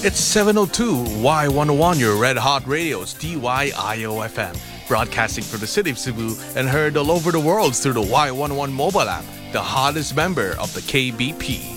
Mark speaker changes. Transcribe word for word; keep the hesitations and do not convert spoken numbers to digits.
Speaker 1: It's seven oh two Y one oh one, your Red Hot Radio's D Y I O F M, broadcasting from the city of Cebu and heard all over the world through the Y one oh one mobile app, the hottest member of the K B P.